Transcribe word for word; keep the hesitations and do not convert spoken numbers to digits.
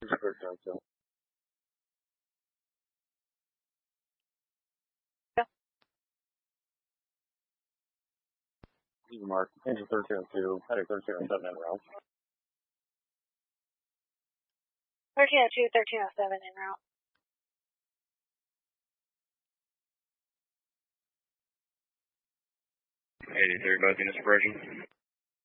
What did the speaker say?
Mark, engine thirteen oh two, heading thirteen oh seven en route. thirteen oh two, thirteen oh seven en route. eighty-three, both units approaching.